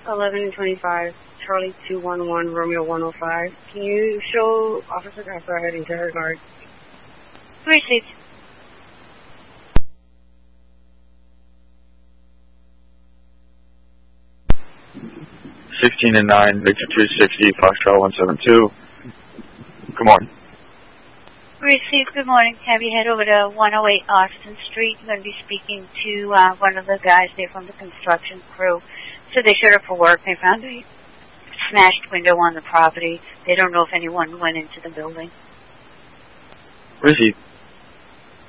1125, Charlie 211, Romeo 105. Can you show Officer Gaspar heading to her guard? Received. 16 and 9, Victor 360, Foxtrot 172. Good morning. Received. Good morning. Have you head over to 108 Austin Street? I'm going to be speaking to one of the guys there from the construction crew. So they showed up for work. They found a smashed window on the property. They don't know if anyone went into the building. Where is he?